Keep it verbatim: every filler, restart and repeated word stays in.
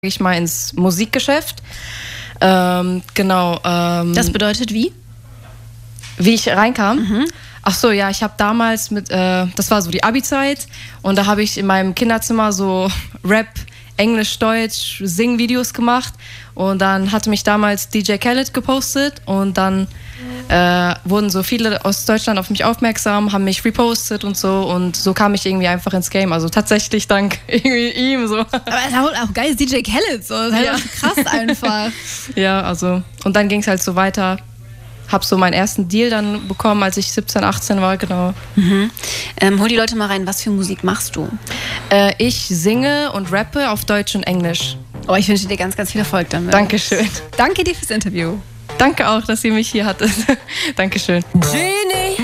ich mal ins Musikgeschäft. Ähm, genau. Ähm, Das bedeutet wie? Wie ich reinkam? Mhm. Ach so, ja, ich habe damals mit, äh, das war so die Abi-Zeit und da habe ich in meinem Kinderzimmer so Rap, Englisch, Deutsch, Sing-Videos gemacht und dann hatte mich damals D J Khaled gepostet und dann äh, wurden so viele aus Deutschland auf mich aufmerksam, haben mich repostet und so und so kam ich irgendwie einfach ins Game, also tatsächlich dank irgendwie ihm so. Aber es ist auch, auch geil, D J Khaled, so. Das ist halt Ja. auch krass einfach. Ja, also und dann ging es halt so weiter. Hab so meinen ersten Deal dann bekommen, als ich siebzehn, achtzehn war, genau. Mhm. Ähm, hol die Leute mal rein, was für Musik machst du? Äh, ich singe und rappe auf Deutsch und Englisch. Oh, ich wünsche dir ganz, ganz viel Erfolg damit. Dankeschön. Danke dir fürs Interview. Danke auch, dass ihr mich hier hattet. Dankeschön. Genie.